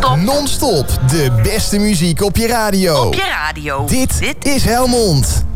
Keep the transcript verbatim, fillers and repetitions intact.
Non-stop. Non-stop. De beste muziek op je radio. Op je radio. Dit, Dit is Helmond.